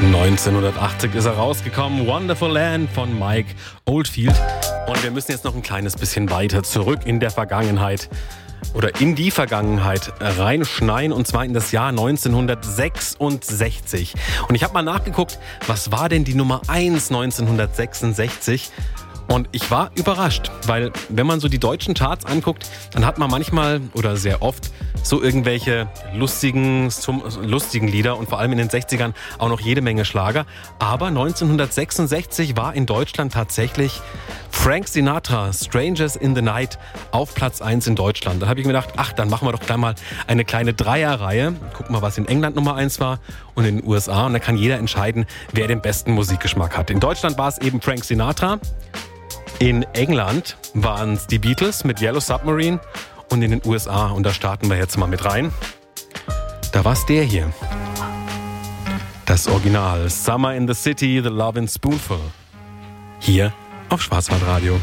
1980 ist er rausgekommen, Wonderful Land von Mike Oldfield. Und wir müssen jetzt noch ein kleines bisschen weiter zurück in der Vergangenheit oder in die Vergangenheit reinschneien, und zwar in das Jahr 1966. Und ich habe mal nachgeguckt, was war denn die Nummer 1 1966? Und ich war überrascht, weil wenn man so die deutschen Charts anguckt, dann hat man manchmal oder sehr oft so irgendwelche lustigen Lieder und vor allem in den 60ern auch noch jede Menge Schlager. Aber 1966 war in Deutschland tatsächlich Frank Sinatra, Strangers in the Night, auf Platz 1 in Deutschland. Da habe ich mir gedacht, dann machen wir doch gleich mal eine kleine Dreierreihe. Gucken wir, was in England Nummer 1 war und in den USA. Und dann kann jeder entscheiden, wer den besten Musikgeschmack hat. In Deutschland war es eben Frank Sinatra. In England waren es die Beatles mit Yellow Submarine und in den USA, und da starten wir jetzt mal mit rein, da war es der hier. Das Original Summer in the City, The Lovin' Spoonful. Hier auf Schwarzwaldradio.